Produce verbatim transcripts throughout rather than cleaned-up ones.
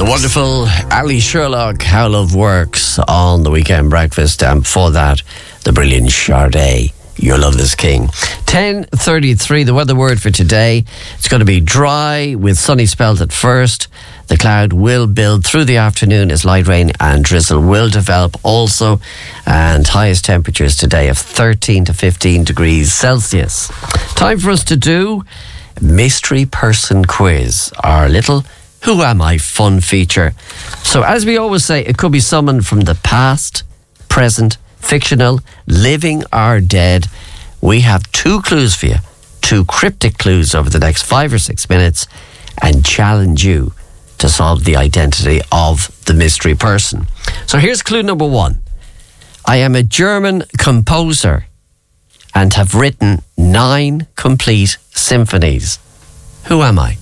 The wonderful Ali Sherlock, How Love Works on the Weekend Breakfast, and before that, the brilliant Sade, Your Love is King. ten thirty-three, the weather word for today. It's going to be dry with sunny spells at first. The cloud will build through the afternoon as light rain and drizzle will develop also. And highest temperatures today of thirteen to fifteen degrees Celsius. Time for us to do Mystery Person Quiz, our little Who Am I fun feature. So as we always say, it could be someone from the past, present, fictional, living or dead. We have two clues for you, two cryptic clues over the next five or six minutes, and challenge you to solve the identity of the mystery person. So here's clue number one. I am a German composer and have written nine complete symphonies. Who am I?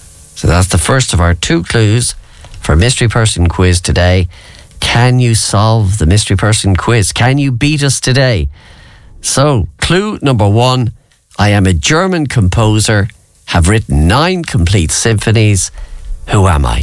So that's the first of our two clues for Mystery Person Quiz today. Can you solve the Mystery Person Quiz? Can you beat us today? So, clue number one, I am a German composer, have written nine complete symphonies. Who am I?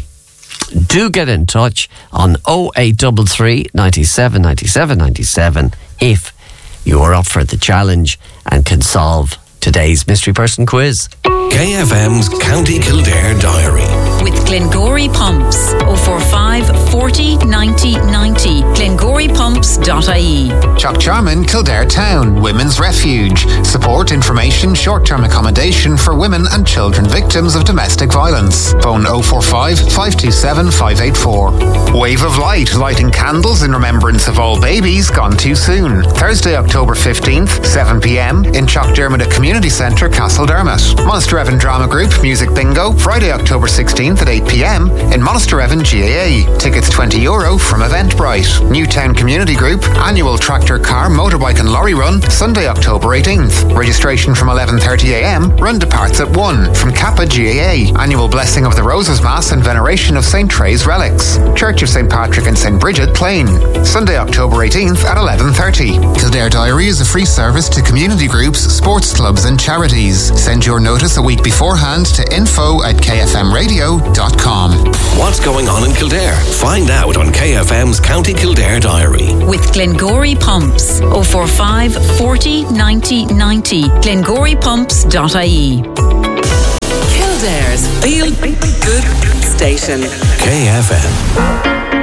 Do get in touch on oh eight three three, ninety-seven, ninety-seven, ninety-seven if you are up for the challenge and can solve today's Mystery Person Quiz. K F M's County Kildare Diary. With Glengory Pumps. oh four five, forty, ninety, ninety. glengory pumps dot I E. Chuck Jarman, Kildare Town, Women's Refuge. Support, information, short-term accommodation for women and children victims of domestic violence. Phone oh four five, five two seven, five eight four. Wave of Light, lighting candles in remembrance of all babies gone too soon. Thursday, October fifteenth, seven p.m. in Chuck Dermot Community Centre, Castledermot. Monster Evan Drama Group, Music Bingo, Friday, October sixteenth at eight p.m. in Monster Evan G A A. Tickets twenty euro from Eventbrite. Newtown Community Group, annual tractor, car, motorbike and lorry run, Sunday, October eighteenth. Registration from eleven thirty a.m. Run departs at one from Kappa G A A. Annual Blessing of the Roses Mass and veneration of Saint Trey's relics. Church of Saint Patrick and Saint Bridget, Plain. Sunday, October eighteenth at eleven thirty. Kildare Diary is a free service to community groups, sports clubs and charities. Send your notice a week beforehand to info at k f m radio dot com. What's going on in Kildare? Find out on K F M's County Kildare Diary. With Glengory Pumps. oh four five, forty, ninety, ninety. glengory pumps dot I E. Kildare's Feel Good Station. K F M.